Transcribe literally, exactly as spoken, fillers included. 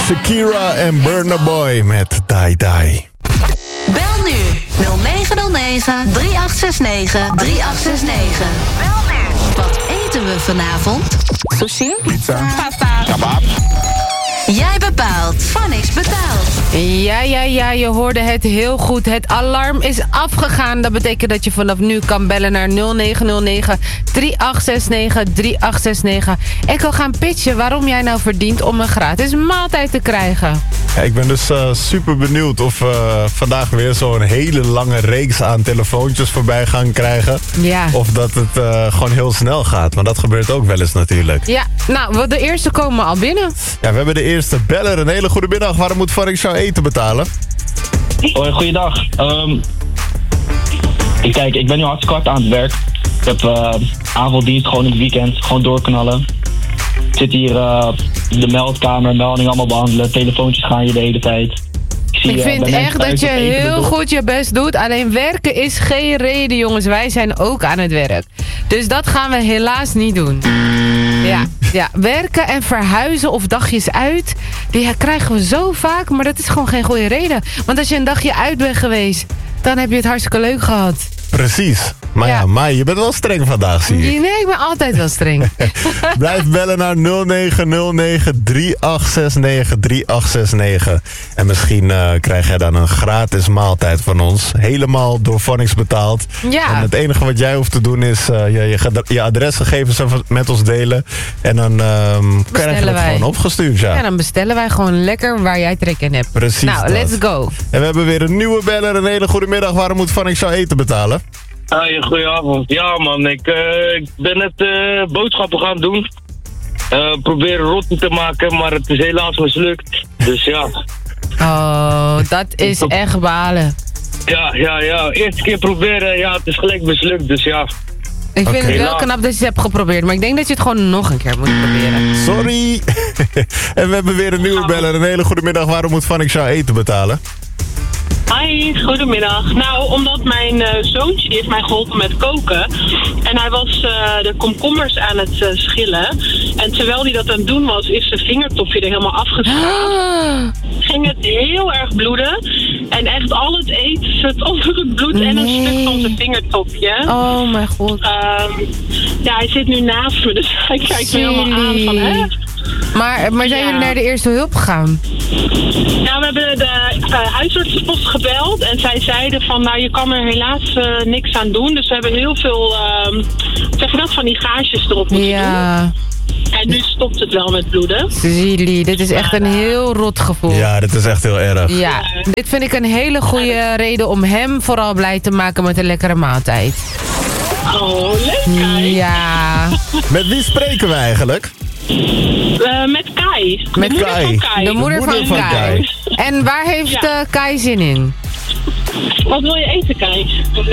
Shakira en Burna Boy met Die Die. Bel nu nul negen nul negen, drie acht zes negen, drie acht zes negen. Bel nu. Wat eten we vanavond? Sushi? Pizza. Pasta. Kebab. Jij bepaalt. Phonics betaalt. Ja, ja, ja, je hoorde het heel goed. Het alarm is afgegaan. Dat betekent dat je vanaf nu kan bellen naar nul negen nul negen, drie acht zes negen, drie acht zes negen. En kan gaan pitchen waarom jij nou verdient om een gratis maaltijd te krijgen. Ja, ik ben dus uh, super benieuwd of we uh, vandaag weer zo'n hele lange reeks aan telefoontjes voorbij gaan krijgen. Ja. Of dat het uh, gewoon heel snel gaat. Maar dat gebeurt ook wel eens natuurlijk. Ja, nou, de eerste komen al binnen. Ja, we hebben de eerste beller. Een hele goede middag. Waarom moet Phonics jou eten betalen? Hoi, goeiedag. Um, kijk, ik ben nu hartstikke hard aan het werk. Ik heb uh, avonddienst, gewoon in het weekend. Gewoon doorknallen. Ik zit hier uh, in de meldkamer, melding allemaal behandelen. Telefoontjes gaan je de hele tijd. Ik, zie, Ik uh, vind bij echt mensen dat je thuis eten heel bedoel. goed je best doet. Alleen werken is geen reden, jongens. Wij zijn ook aan het werk. Dus dat gaan we helaas niet doen. Ja, ja, werken en verhuizen of dagjes uit, die krijgen we zo vaak, maar dat is gewoon geen goede reden. Want als je een dagje uit bent geweest, dan heb je het hartstikke leuk gehad. Precies. Maar ja, Ja. Mai, je bent wel streng vandaag, zie ik. Nee, ik ben altijd wel streng. Blijf bellen naar nul negen nul negen, drie acht zes negen, drie acht zes negen. En misschien uh, krijg jij dan een gratis maaltijd van ons. Helemaal door Phonics betaald. Ja. En het enige wat jij hoeft te doen is uh, je, je, ged- je adresgegevens even met ons delen. En dan um, krijg je het wij. gewoon opgestuurd. Ja. Ja, dan bestellen wij gewoon lekker waar jij trek in hebt. Precies Nou, dat. let's go. En we hebben weer een nieuwe beller. Een hele goede middag. Waarom moet Phonics jou eten betalen? Hey, goedenavond. Ja man, ik, uh, ik ben net uh, boodschappen gaan doen. Uh, proberen rotti te maken, maar het is helaas mislukt. Dus ja. Oh, dat is echt balen. Ja, ja, ja. Eerste keer proberen, ja, het is gelijk mislukt, dus ja. Ik vind Oké. het wel Nou. knap dat je het hebt geprobeerd, maar ik denk dat je het gewoon nog een keer moet proberen. Sorry. En we hebben weer een nieuwe beller. Een hele goede middag. Waarom moet Phonics jou eten betalen? Hi, goedemiddag. Nou, omdat mijn uh, zoontje die heeft mij geholpen met koken. En hij was uh, de komkommers aan het uh, schillen. En terwijl hij dat aan het doen was, is zijn vingertopje er helemaal afgeschrapt. Ging het heel erg bloeden. En echt al het eten zat onder het bloed en een Nee. stuk van zijn vingertopje. Oh mijn god. Um, ja, hij zit nu naast me, dus hij kijkt me helemaal aan van, hè? Maar, maar zijn Ja. jullie naar de eerste hulp gegaan? Nou, we hebben de uh, huisartsenpost gebeld en zij zeiden van, nou, je kan er helaas uh, niks aan doen. Dus we hebben heel veel, uh, zeg je dat, van die gaasjes erop moeten Ja, doen. En nu stopt het wel met bloeden. Cecilie, dit is echt een heel rot gevoel. Ja, dit is echt heel erg. Ja, dit vind ik een hele goede reden om hem vooral blij te maken met een lekkere maaltijd. Oh, leuk. Ja, Met wie spreken we eigenlijk? Uh, met Kai. De Met moeder Kai. van Kai. de moeder van, moeder van Kai. Kai. En waar heeft Ja. eh, Kai zin in? Wat wil je eten, Kai?